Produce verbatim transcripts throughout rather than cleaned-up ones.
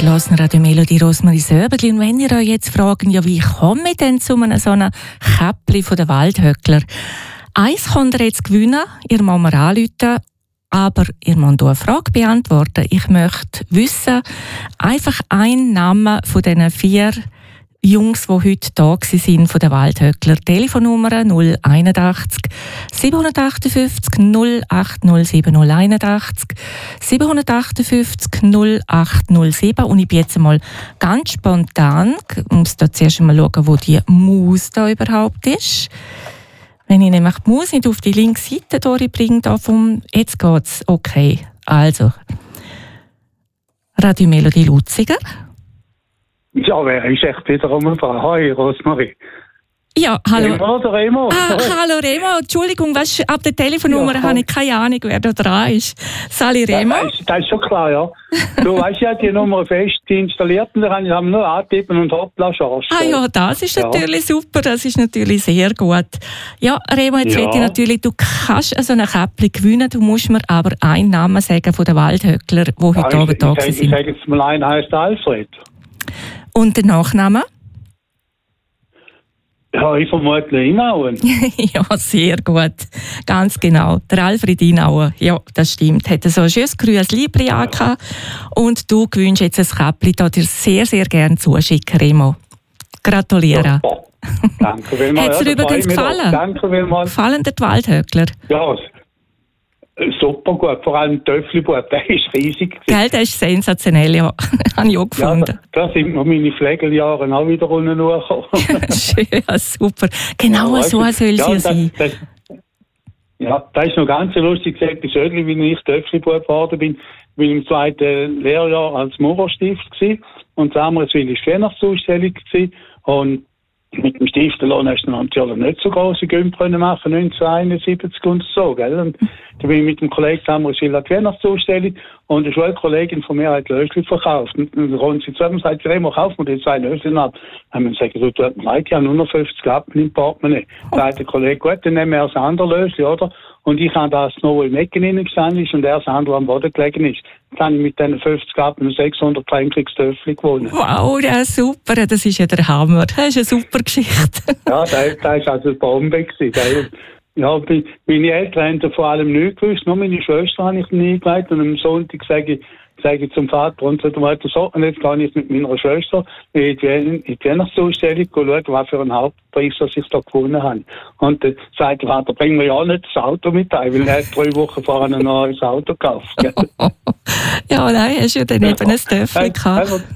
hören Radio Melodie Rosmarie Söberli. Und wenn ihr euch jetzt fragt, ja, wie komme ich denn zu einem so einem Käppli von den Waldhöckler? Eins könnt ihr jetzt gewinnen, ihr müsst mir anrufen, aber ihr müsst auch eine Frage beantworten. Ich möchte wissen, einfach einen Namen von diesen vier Jungs, die heute da waren, von den Waldhöckler. Telefonnummer null einundachtzig siebenhundertachtundfünfzig null acht null sieben null einundachtzig siebenhundertachtundfünfzig null acht null sieben. Und ich bin jetzt mal ganz spontan, ich muss da zuerst mal schauen, wo die Maus da überhaupt ist. Wenn ich nämlich die Maus nicht auf die linke Seite durchbringe, da vom, jetzt geht's. Okay, also Radio Melodie Lutziger. Ja, wer ist echt wiederum eine Frau? Hi, Rosmarie. Ja, hallo. Remo oder Remo? Ah, hallo Remo, Entschuldigung, weißt, ab der Telefonnummer ja, habe ich keine Ahnung, wer da dran ist. Sali Remo? Ja, das, ist, das ist schon klar, ja. Du weißt ja, die Nummer fest installiert und dann habe ich nur antippen und hoppla, Chance. Ah ja, das ist ja. natürlich super, das ist natürlich sehr gut. Ja, Remo, jetzt ja. will ich natürlich, du kannst so eine Käppli gewinnen, du musst mir aber einen Namen sagen von den Waldhöckler, die heute ja, Abend da sind. Ich sage jetzt mal, einer heißt Alfred. Und der Nachname? Ja, ich vermute Inauen. Ja, sehr gut. Ganz genau. Der Alfred Inauen. Ja, das stimmt. Hat so ein schönes grünes Libri ja. angehabt. Und du gewünscht jetzt ein Käppli, das dir sehr, sehr gerne zuschicken, Remo. Gratuliere. Ja, danke vielmals. Hat es dir ja, übrigens gefallen? Danke vielmals. Gefallen dir die Waldhöckler? Ja, super gut. Vor allem der Töffli-Bub, der ist riesig. Gell, der ist sensationell, ja. Habe ich auch gefunden. Ja, da, da sind mir meine Pflegeljahre auch wieder unten hochgekommen. Schön, ja, super. Genau ja, so soll sie ja sein. Das, ja, das ist noch ganz lustig gesagt, bis heute, wie ich Töffli-Bub geworden bin, bin ich im zweiten Lehrjahr als Mauerstift gewesen. Und damals war ich Weihnachtsausstellung gewesen. Und mit dem Stiftenlohn hast du natürlich nicht so große Gümpfe machen, neunzehnhunderteinundsiebzig und so, gell? Und da bin ich mit dem Kollegen damals in die Weihnachtsausstellung und eine Schulkollegin von mir hat Löschli verkauft. Und dann kommt sie zu mir und sagt, Remo, kauf mir die zwei Löschli ab. Dann haben wir gesagt, du, tut mir leid, ich habe nur noch fünfzig Lappen im Portemonnaie. Dann sagt der Kollege, gut, dann nehmen wir das andere Löschli, oder? Und ich habe das noch im Ecken gestanden ist und er das andere am Boden gelegen ist. Dann habe ich mit diesen fünfzig Lappen sechshundert Kleinkriegstöffel gewonnen. Wow, ja, super, das ist ja der Hammer. Das ist eine super Geschichte. Ja, das, das war also eine Bombe gewesen. Ja, meine Eltern haben vor allem nichts gewusst, nur meine Schwester habe ich nie eingeleitet und am Sonntag sage ich, sage ich zum Vater und so weiter so, und jetzt gehe ich mit meiner Schwester in die Weihnachtsausstellung schauen, was für einen Hauptpreis ich da gewonnen habe. Und dann sagt der Vater, bring mir ja nicht das Auto mit ein, weil er hat drei Wochen vorher ein neues Auto gekauft. Ja, nein, hast du ja dann eben ein Töffel gehabt.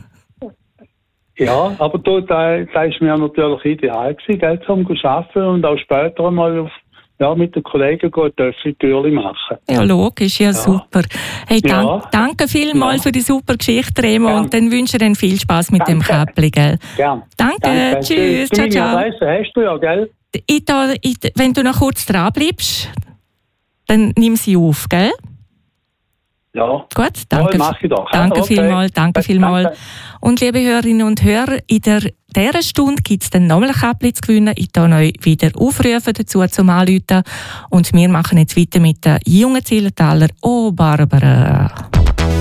Ja, aber da, da, da ist mir natürlich ideal gewesen, Geld zu arbeiten und auch später einmal auf Ja, mit den Kollegen gehen Töffli-Türli machen. Ja, logisch, ja, ja. Super. Hey, dank, ja. danke vielmals ja. für die super Geschichte, Remo, Gern. Und dann wünsche ich dir viel Spass mit danke. dem Käppli, gell? Gern. Danke, danke. Tschüss, ciao, ciao. Adresse hast du ja, gell? Ich, da, ich, wenn du noch kurz dran bleibst, dann nimm sie auf, gell? Ja. Gut, danke. Ja, ich doch. Danke okay. vielmals, danke vielmals. Danke. Und liebe Hörerinnen und Hörer, in der, dieser Stunde gibt es dann nochmal ein Käppli zu gewinnen. Ich kann euch wieder aufrufen dazu zum Anrufen. Und wir machen jetzt weiter mit den jungen Zillertaler. Oh, Barbara.